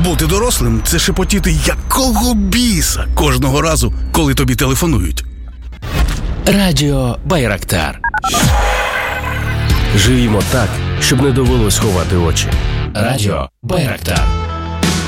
Бути дорослим – це шепотіти якого біса кожного разу, коли тобі телефонують. Радіо Байрактар. Живімо так, щоб не довелось ховати очі. Радіо Байрактар.